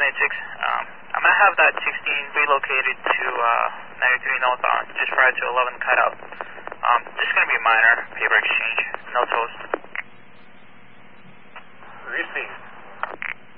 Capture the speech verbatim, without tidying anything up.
eighty-six. Um, I'm going to have that sixteen relocated to uh, ninety-three northbound just prior to eleven cutout. Um, this is going to be a minor paper exchange, no toast.